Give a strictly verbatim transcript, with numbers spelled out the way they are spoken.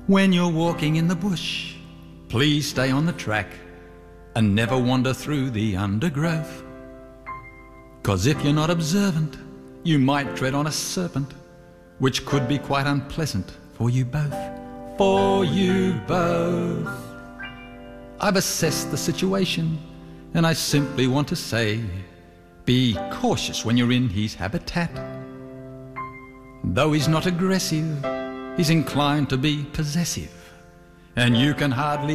When you're walking in the bush, please stay on the track and never wander through the undergrowth. 'Cause if you're not observant, you might tread on a serpent, which could be quite unpleasant for you both. For you both. I've assessed the situation, and I simply want to say, be cautious when you're in his habitat. Though he's not aggressive, he's inclined to be possessive, and you can hardly